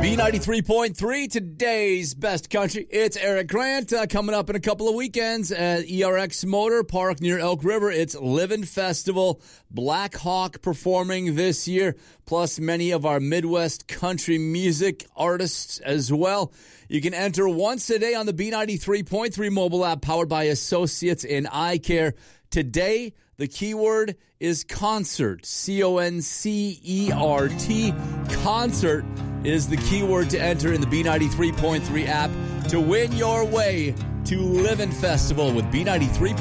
B93.3, today's best country. It's Eric Grant. Coming up in a couple of weekends at ERX Motor Park near Elk River. It's Livin' Festival. Black Hawk performing this year, plus many of our Midwest country music artists as well. You can enter once a day on the B93.3 mobile app powered by Associates in Eye Care. Today, the keyword is concert. C-O-N-C-E-R-T. Concert is the keyword to enter in the B93.3 app to win your way to Livin' Festival with B93.